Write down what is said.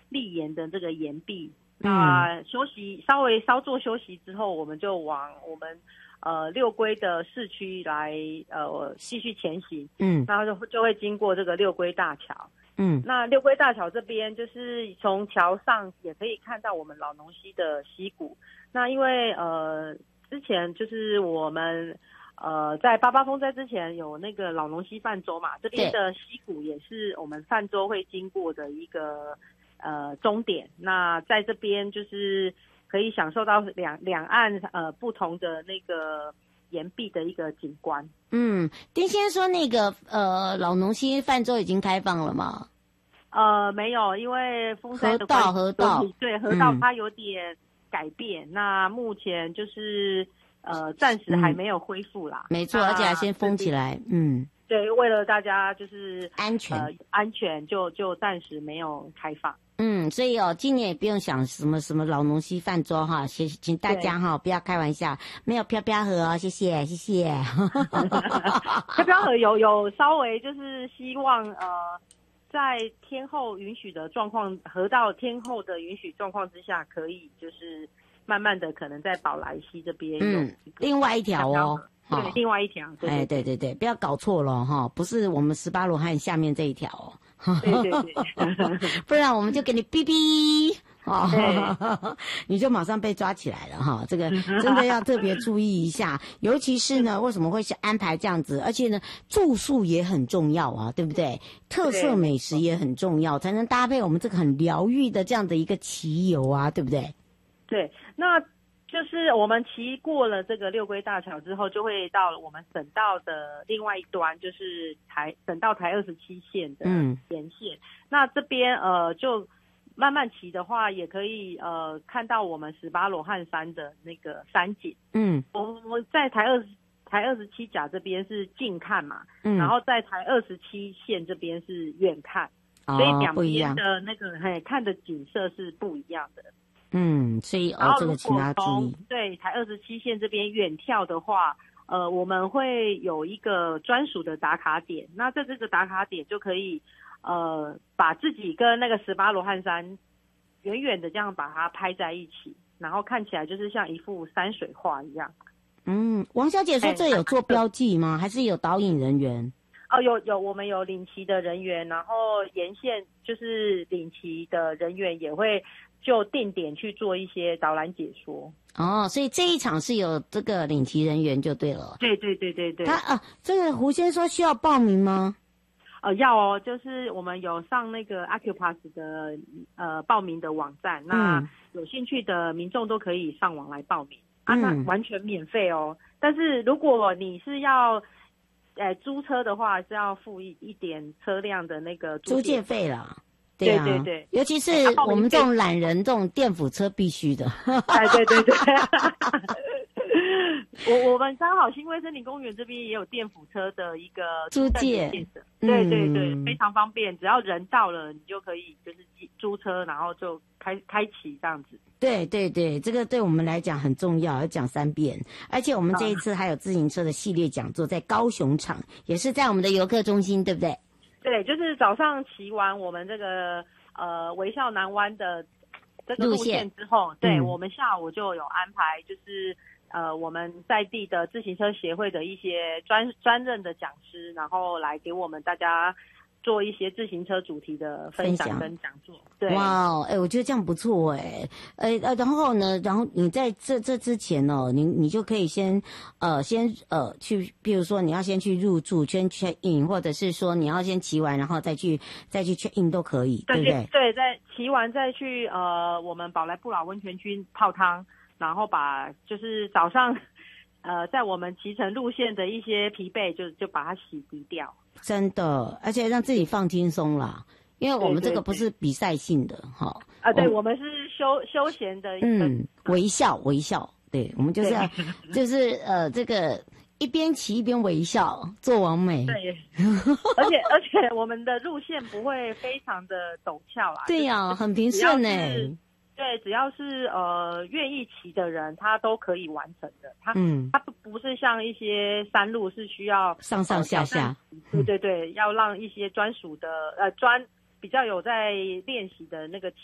立岩的这个岩壁。那稍微稍作休息之后，我们就往我们六龟的市区来继续前行。然后就会经过这个六龟大桥。那六龟大桥这边就是从桥上也可以看到我们老农溪的溪谷。那因为之前就是我们在八八风灾之前有那个老农溪泛舟嘛，这边的溪谷也是我们泛舟会经过的一个终点。那在这边就是可以享受到两岸不同的那个岩壁的一个景观。 丁先生说那个老农溪泛舟已经开放了吗？ 没有，因为风灾的河道对河道它有点改变。那目前就是暂时还没有恢复啦。 没错，而且还先封起来。 对，为了大家就是安全就暂时没有开放。 所以今年也不用想什么老农溪泛舟哈，请大家不要开玩笑，没有飘飘河谢谢。 飘飘河有稍微就是希望在天后允许的状况，河道天后的允许状况之下，可以就是慢慢的可能在宝来溪这边另外一条对，另外一条。 对，不要搞错了不是我们18罗汉下面这一条对， 不然我们就给你哔哔你就马上被抓起来了这个真的要特别注意一下，尤其是呢，为什么会是安排这样子？而且呢，住宿也很重要对不对？特色美食也很重要，才能搭配我们这个很疗愈的这样的一个骑游对不对？ 对，那就是我们骑过了这个六龟大桥之后，就会到了我们省道的另外一端，就是省道台27线的沿线。那这边就慢慢骑的话，也可以看到我们18罗汉山的那个山景。我在台27甲这边是近看嘛，然后在台27线这边是远看，所以两边的那个看的景色是不一样的。 所以这个请大家注意。 对，台27线这边远眺的话，我们会有一个专属的打卡点。那在这个打卡点就可以把自己跟那个18罗汉山远远的这样把它拍在一起，然后看起来就是像一幅山水画一样。 王小姐说这有做标记吗？还是有导引人员？ 有，我们有领骑的人员，然后沿线就是领骑的人员也会就定点去做一些导览解说。 所以这一场是有这个领骑人员就对了。 对。 他这个胡先说需要报名吗？ 要就是我们有上那个 Acupass 的报名的网站，那有兴趣的民众都可以上网来报名那完全免费但是如果你是要租车的话，是要付一点车辆的那个租借费啦。对，尤其是我们这种懒人，这种电辅车必须的。 对。我们刚好新威森林公园这边也有电辅车的一个租借， 对，非常方便。只要人到了，你就可以就是租车，然后就开骑这样子。 对，这个对我们来讲很重要，要讲3遍。而且我们这一次还有自行车的系列讲座，在高雄场，也是在我们的游客中心，对不对？ 对，就是早上骑完我们这个微笑南湾的这个路线之后，对，我们下午就有安排，就是我们在地的自行车协会的一些专任的讲师，然后来给我们大家做一些自行车主题的分享跟讲座。对， 哇，我觉得这样不错然后呢，你在这之前你就可以先去，比如说你要先去入住，先 check in， 或者是说你要先骑完，然后再去 check in 都可以，对不对？ 对，在骑完再去我们宝来不老温泉区泡汤，然后把就是早上在我们骑乘路线的一些疲惫就把它洗涤掉。真的，而且让自己放轻松啦，因为我们这个不是比赛性的对，我们是休闲的微笑，对，我们就是要就是这个一边骑一边微笑，做完美。 对，而且我们的路线不会非常的陡峭啦。 对呀，很平顺对，只要是愿意骑的人，他都可以完成的。他不是像一些山路是需要上上下下。 对，要让一些专属的比较有在练习的那个